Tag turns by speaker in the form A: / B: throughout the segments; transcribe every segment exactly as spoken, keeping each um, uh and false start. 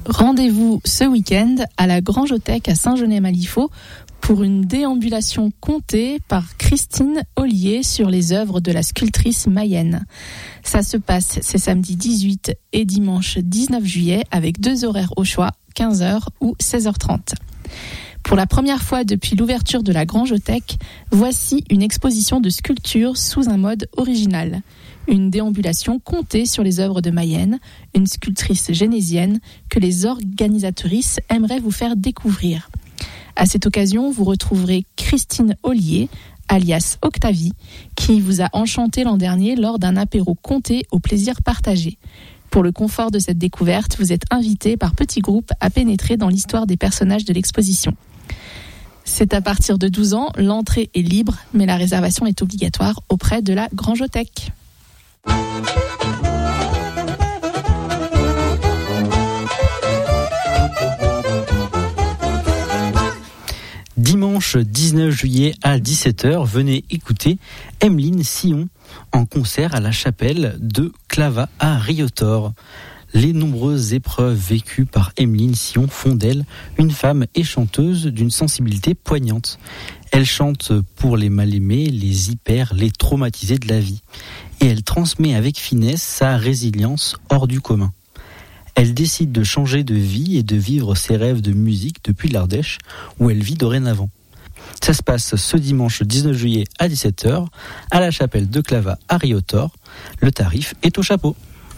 A: Rendez-vous ce week-end à la Grangeothèque à Saint-Genès-Malifaux pour une déambulation contée par Christine Ollier sur les œuvres de la sculptrice Mayenne. Ça se passe, c'est samedi dix-huit et dimanche dix-neuf juillet avec deux horaires au choix, quinze heures ou seize heures trente. Pour la première fois depuis l'ouverture de la Grangeothèque, voici une exposition de sculpture sous un mode original. Une déambulation contée sur les œuvres de Mayenne, une sculptrice génésienne que les organisatrices aimeraient vous faire découvrir. À cette occasion, vous retrouverez Christine Ollier, alias Octavie, qui vous a enchanté l'an dernier lors d'un apéro compté au plaisir partagé. Pour le confort de cette découverte, vous êtes invité par petits groupes à pénétrer dans l'histoire des personnages de l'exposition. C'est à partir de douze ans, l'entrée est libre, mais la réservation est obligatoire auprès de la Grangeothèque.
B: Dimanche dix-neuf juillet à dix-sept heures, venez écouter Emeline Sillon en concert à la chapelle de Clava à Riotor. Les nombreuses épreuves vécues par Emeline Sillon font d'elle une femme et chanteuse d'une sensibilité poignante. Elle chante pour les mal-aimés, les hyper, les traumatisés de la vie. Et elle transmet avec finesse sa résilience hors du commun. Elle décide de changer de vie et de vivre ses rêves de musique depuis l'Ardèche, où elle vit dorénavant. Ça se passe ce dimanche dix-neuf juillet à dix-sept heures, à la chapelle de Clava à Riotor. Le tarif est au chapeau.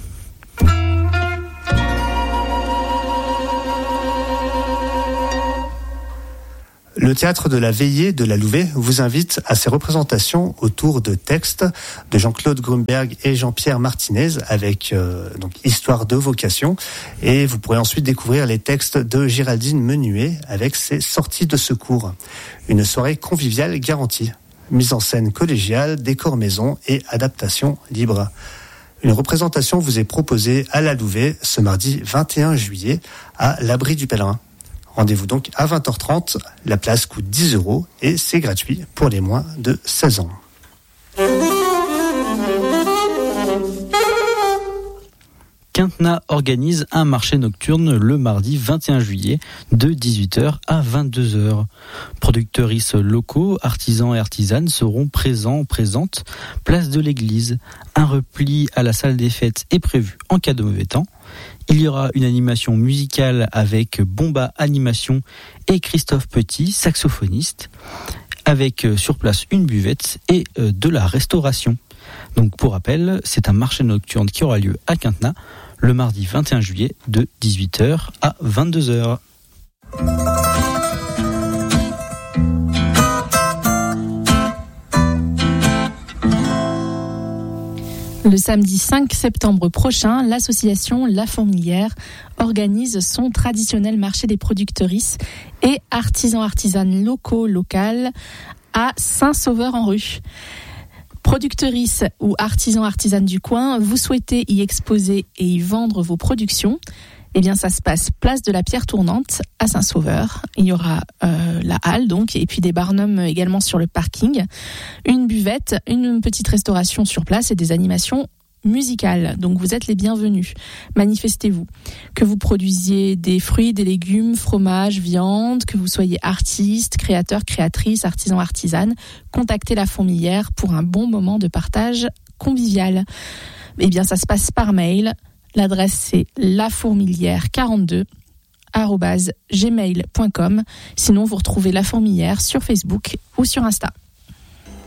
C: Le théâtre de la Veillée de la Louvet vous invite à ses représentations autour de textes de Jean-Claude Grunberg et Jean-Pierre Martinez avec euh, donc Histoire de vocation. Et vous pourrez ensuite découvrir les textes de Géraldine Menuet avec ses Sorties de secours. Une soirée conviviale garantie. Mise en scène collégiale, décor maison et adaptation libre. Une représentation vous est proposée à la Louvet ce mardi vingt et un juillet à l'Abri du Pèlerin. Rendez-vous donc à vingt heures trente, la place coûte dix euros et c'est gratuit pour les moins de seize ans.
B: Quintenat organise un marché nocturne le mardi vingt et un juillet de dix-huit heures à vingt-deux heures. Producteuristes locaux, artisans et artisanes seront présents, présentes, place de l'église. Un repli à la salle des fêtes est prévu en cas de mauvais temps. Il y aura une animation musicale avec Bomba Animation et Christophe Petit, saxophoniste, avec sur place une buvette et de la restauration. Donc pour rappel, c'est un marché nocturne qui aura lieu à Quintenat le mardi vingt et un juillet de dix-huit heures à vingt-deux heures.
A: Le samedi cinq septembre prochain, l'association La Fourmilière organise son traditionnel marché des producteuristes et artisans-artisanes locaux locales à Saint-Sauveur-en-Rue. Producteuristes ou artisans-artisanes du coin, vous souhaitez y exposer et y vendre vos productions ? Eh bien, ça se passe place de la Pierre Tournante à Saint-Sauveur. Il y aura euh, la halle, donc, et puis des barnums également sur le parking, une buvette, une petite restauration sur place et des animations musicales. Donc, vous êtes les bienvenus. Manifestez-vous. Que vous produisiez des fruits, des légumes, fromage, viande, que vous soyez artiste, créateur, créatrice, artisan, artisane, contactez la Fourmilière pour un bon moment de partage convivial. Eh bien, ça se passe par mail. L'adresse c'est lafourmilière quarante-deux arobase gmail point com. Sinon, vous retrouvez La Fourmilière sur Facebook ou sur Insta.